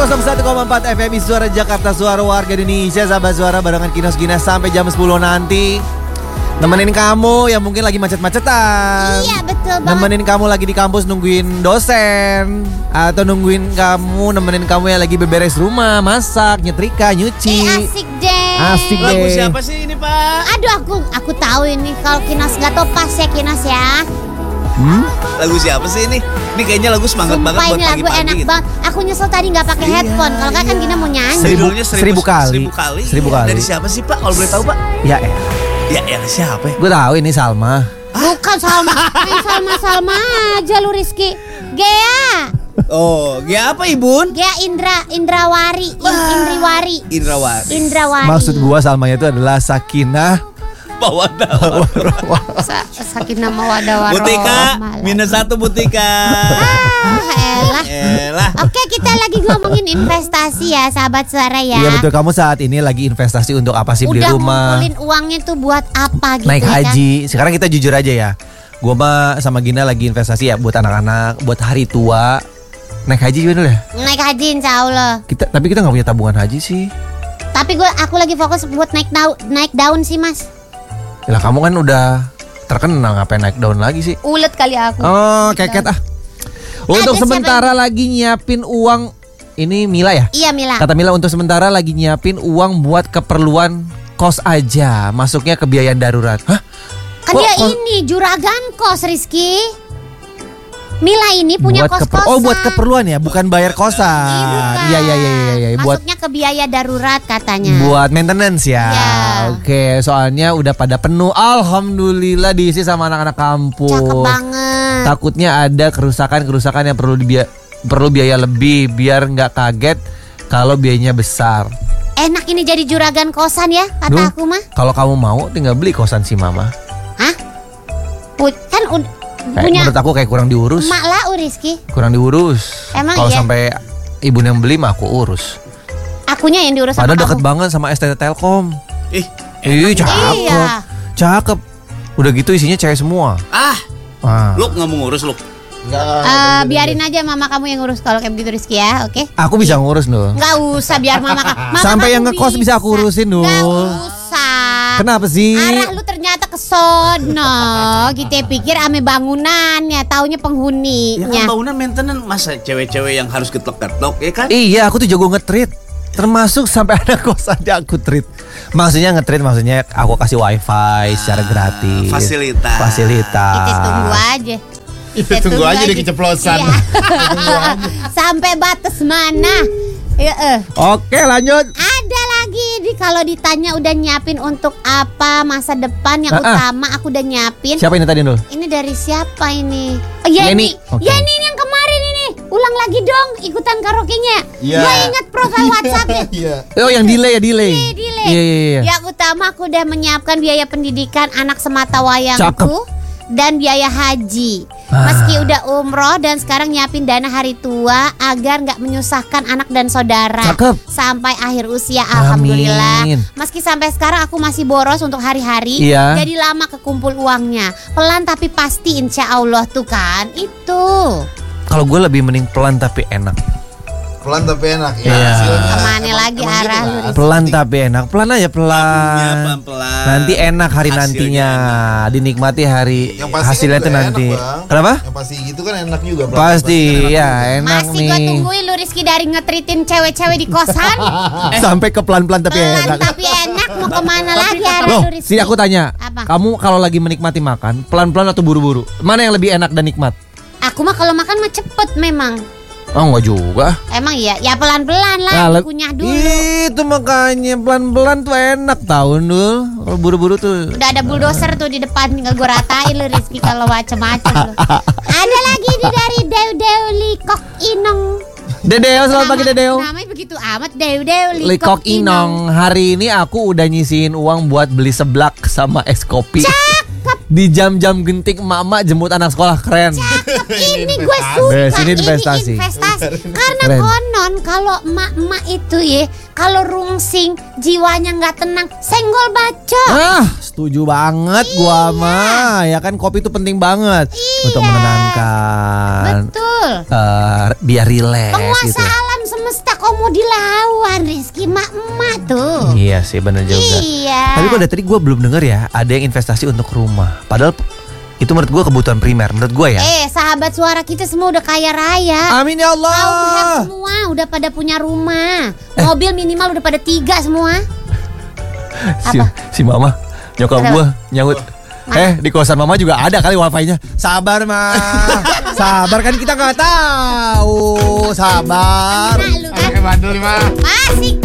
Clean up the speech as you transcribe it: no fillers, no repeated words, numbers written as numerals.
101,4 FM Suara Jakarta, suara warga Indonesia. Sahabat Suara barengan Kinos sampai jam 10 nanti. Nemenin kamu yang mungkin lagi macet-macetan. Iya betul banget. Nemenin kamu lagi di kampus nungguin dosen. Atau nemenin kamu yang lagi beberes rumah, masak, nyetrika, nyuci. Asik deh. Asik deh. Lagu siapa sih ini, Pak? Aduh aku tahu ini. Kalau Kinos gak tau pas ya Kinos ya. Lagu siapa sih ini? Ini kayaknya lagu semangat Sumpah banget buat ini lagu pagi-pagi enak gitu. banget. Aku nyesel tadi gak pakai headphone. Kalau kan kita mau nyanyi. Judulnya 1000 kali. 1000 kali. 1000 kali. Dari siapa sih, Pak? Kalau boleh tahu, Pak? Ya, Ya siapa? gue tahu ini Salma. Bukan Salma. Salma aja lu Rizky. Gea. Oh, Gea apa, Ibun? Gea Indrawari. Indrawari. Maksud gue Salmanya itu adalah Sakinah Mawaddah. Sakinah Mawaddah Warohmah. Butika, -1 Butika. Elah. Oke, kita lagi ngomongin investasi ya, sahabat Suara ya. Iya betul, kamu saat ini lagi investasi untuk apa sih? Beli Udah rumah, ngumpulin uangnya tuh buat apa gitu naik ya haji. Sekarang kita jujur aja ya. Gua mah sama Gina lagi investasi ya buat anak-anak, buat hari tua. Naik haji juga dulu ya? kan? Naik haji insya Allah. Tapi kita gak punya tabungan haji sih. Tapi aku lagi fokus buat naik daun sih mas. Lah kamu kan udah terkenal, ngapain naik daun lagi sih? Ulet kali aku. Oh keket ah. Untuk Ada sementara lagi nyiapin uang. Ini Mila ya? Iya Mila. Kata Mila untuk sementara lagi nyiapin uang buat keperluan kos aja. Masuknya ke biaya darurat. Hah? Kan dia ini juragan kos Rizky. Mila ini punya kos-kosan. Oh buat keperluan ya, bukan bayar kosan. Iya. Masuknya ke biaya darurat katanya. Buat maintenance ya. Ya. Oke, soalnya udah pada penuh. Alhamdulillah diisi sama anak-anak kampus. Cakep banget. Takutnya ada kerusakan yang perlu biaya lebih biar nggak kaget kalau biayanya besar. Enak ini jadi juragan kosan ya, kata aku mah. Kalau kamu mau tinggal beli kosan si Mama. Hah? Kan punya Menurut aku kayak kurang diurus. Mak lah Rizky. Kurang diurus. Emang kalau iya? sampai ibu yang beli mah aku urus. Akunya yang diurus sama Padahal deket kamu. banget sama STT Telkom. Enak. Cakep. Iya. Cakep. Udah gitu isinya cewek semua. Lu nggak mau ngurus lu? Biarin aja mama kamu yang ngurus kalau kayak begitu Rizky ya, oke? Aku bisa ngurus Nul. Nggak usah biar mama Sampai kamu yang ngekos bisa aku urusin Nul. Nggak usah. Kenapa sih? Arah lu ternyata ke sono. Kita pikir ame bangunannya, taunya Ya penghuninya. kan bangunan maintenance, masa cewek-cewek yang harus ketok-ketok ya kan? Iya, aku tuh jago nge-treat. Termasuk sampai ada kos aja aku treat. Maksudnya aku kasih wifi secara gratis. Fasilitas. Kita tunggu aja. Tunggu aja di keceplosan. Iya. Sampai batas mana? Oke, lanjut. Ada lagi kalau ditanya udah nyiapin untuk apa masa depan yang utama aku udah nyiapin. Siapa ini tadi Nul? Ini dari siapa ini? Oh, Yeni. Oke. Yeni yang kemarin ini. Ulang lagi dong ikutan karaoke-nya. Iya. Gue ingat profil WhatsApp-nya. Iya. Oh, yang delay. Delay. Iya. Yang utama aku udah menyiapkan biaya pendidikan anak semata wayangku. Cakep. Dan biaya haji. Meski udah umroh dan sekarang nyiapin dana hari tua agar gak menyusahkan anak dan saudara. Cakep. Sampai akhir usia. Alhamdulillah. Amin. Meski sampai sekarang aku masih boros untuk hari-hari. Iya. Jadi lama kekumpul uangnya. Pelan tapi pasti insya Allah tuh kan. Itu Kalau gue lebih mending pelan tapi enak. Pelan tapi enak ya. Iya. Hasilnya kemana lagi emang arah gitu, lu Mas. Pelan tapi enak. Pelan aja Lakunya pelan. pelan-pelan. Nanti enak hari Hasilnya nantinya. enak. Dinikmati hari Yang pasti hasilnya kan tuh juga nanti. enak, Bang. Kenapa? Yang pasti gitu kan enak juga. Pelan Pasti enak ya juga. enak masih nih. gue tungguin lu Rizky dari ngetritin cewek-cewek di kosan. Sampai ke pelan-pelan tapi Pelan enak. tapi enak. Mau kemana lagi arah Loh, lu Rizky? sini aku tanya. Apa? Kamu kalau lagi menikmati makan, pelan-pelan atau buru-buru? Mana yang lebih enak dan nikmat? Aku mah kalau makan mah cepet memang. Oh, enggak juga. Emang iya? Ya pelan-pelan lah, dikunyah dulu. Itu makanya pelan-pelan tuh enak tau Nul. Kalau buru-buru tuh. Udah ada bulldozer tuh di depan, tinggal gue ratain lu Rizky kalau macem-macem lu. Ada lagi nih dari Dew Likok Inong. Dedeo, selamat pagi Dedeo. Namanya begitu amat, Dew Likok Inong. Hari ini aku udah nyisihin uang buat beli seblak sama es kopi. Cakep. Di jam-jam genting emak-emak jemput anak sekolah, keren. Cakep, ini gue suka. Ini investasi. Karena Keren. konon kalau emak-emak itu ya, kalau rungsing jiwanya nggak tenang, senggol bacok. Setuju banget gua mah. Ya kan kopi itu penting banget untuk menenangkan. Betul. Biar rileks Penguasa gitu. alam semesta kok mau dilawan Rizky emak tuh. Iya sih bener juga. Iya. Tapi kok dari tadi gue belum denger ya ada yang investasi untuk rumah. Padahal itu menurut gue kebutuhan primer menurut gue ya. Sahabat suara kita semua udah kaya raya. Amin ya Allah. Kaum semua udah pada punya rumah. Mobil minimal udah pada 3 semua. Si mama nyokap Kenapa? gue nyaut. Di kosan mama juga ada kali wifi-nya. Sabar mah. Sabar kan kita nggak tahu. Sabar. Nah, lu kan Bandul mah. masih